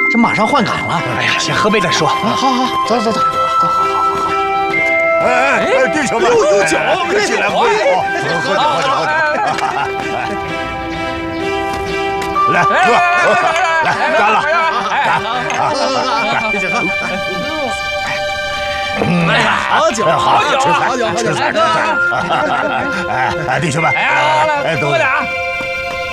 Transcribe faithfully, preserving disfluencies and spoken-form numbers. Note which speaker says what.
Speaker 1: 这马上换岗了。
Speaker 2: 哎呀，先喝杯再说。
Speaker 1: 好好，走走走。
Speaker 3: 哎哎，弟兄们，
Speaker 2: 又有酒，
Speaker 3: 进来喝酒，喝酒喝酒喝酒。来喝喝，来干了，干！
Speaker 1: 一起喝。
Speaker 3: 哎呀，好酒，好酒，
Speaker 1: 好酒，好酒，
Speaker 3: 吃菜吃菜。哎哎，弟兄们，
Speaker 2: 哎，来来来，
Speaker 3: 都
Speaker 2: 喝点啊！